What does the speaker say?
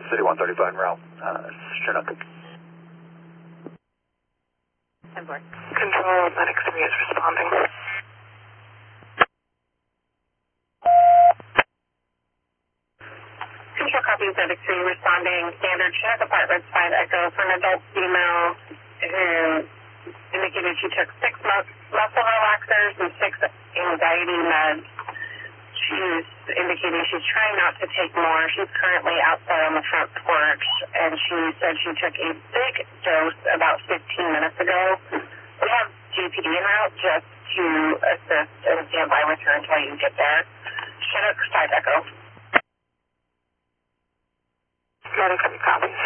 City 135 Morale, Chinook. Control, Medic 3 is responding. Control copy, Medic 3 responding. Standard Chinook Apartments 5 Echo for an adult female who indicated she took 6 muscle relaxers and 6 anxiety meds. She's indicating she's trying not to take more. She's currently outside on the front porch, and she said she took a big dose about 15 minutes ago. We have GPD en route just to assist and stand by with her until you get there. Chinook 5 Echo. Medic 3 copies.